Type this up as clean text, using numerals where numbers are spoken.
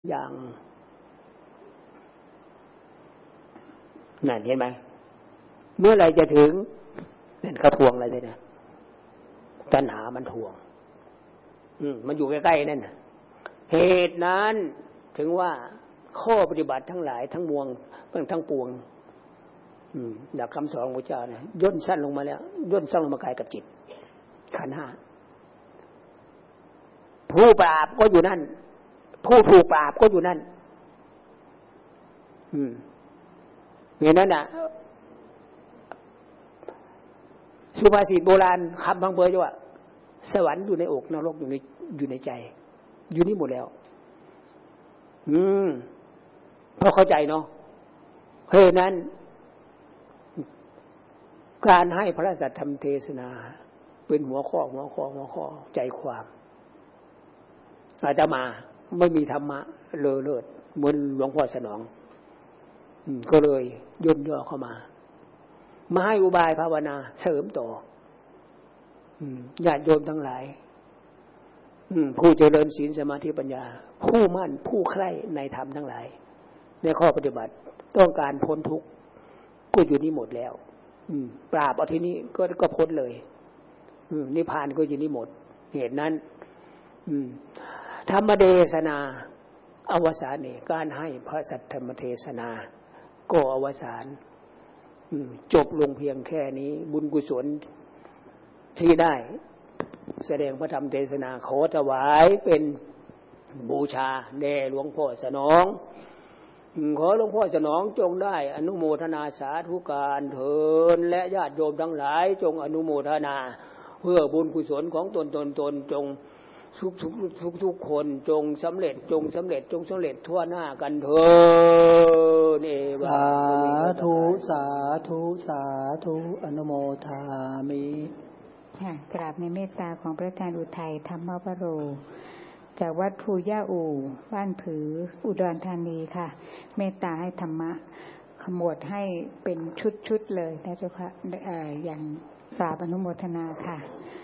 อย่างนั่นเห็นไหมเมื่อไรจะถึงนั่นเขาทวงอะไรเลยนะตัณหามันทวงมันอยู่ใกล้ๆนั่นน่ะเหตุนั้นถึงว่าข้อปฏิบัติทั้งหลายทั้งมวงทั้งปวงหลักคำสอนของพระเจ้าเนี่ยย่นสั้นลงมาแล้วย่นสั้นลงมากายกับจิตขันธ์ห้าผู้ปราบก็อยู่นั่นผู้ถูกปราบก็อยู่นั่นอย่างนั้นน่ะสุภาษิตโบราณคำพังเบยว่าสวรรค์อยู่ในอกนรกอยู่ในใจอยู่นี่หมดแล้วพอเข้าใจเนาะเพราะนั้นการให้พระสัทธรรมเทศนาเป็นหัวข้อใจความอาตมาไม่มีธรรมะเลอเลิศเหมือนหลวงพ่อสนองก็เลยย่นย่อเข้ามาให้อุบายภาวนาเสริมต่อญาติโยมทั้งหลายผู้เจริญศีลสมาธิปัญญาผู้มั่นผู้ใคร่ในธรรมทั้งหลายในข้อปฏิบัติต้องการพ้นทุกข์ก็อยู่นี่หมดแล้วปราบเอาที่นี้ก็พ้นเลยนิพพานก็อยู่นี่หมดเหตุนั้นธรรมเทศนาอวสานนี่การให้พระสัทธรรมเทศนาก็อวสานจบลงเพียงแค่นี้บุญกุศลที่ได้แสดงพระธรรมเทศนาขอถวายเป็นบูชาแด่หลวงพ่อสนองขอหลวงพ่อสนองจงได้อนุโมทนาสาธุการเถิดและญาติโยมทั้งหลายจงอนุโมทนาเพื่อบุญกุศลของตนจงทุกคนจงสำเร็จจงสำเร็จทั่วหน้ากันเถิดเอวาสาธุอนุโมทามิค่ะกราบในเมตตาของพระอาจารย์อุทัยธรรมวโรจากวัดภูย่าอู่บ้านผืออุดรธานีค่ะเมตตาให้ธรรมะขมวดให้เป็นชุดเลยนะเจ้าค่ะอย่างกราบอนุโมทนาค่ะ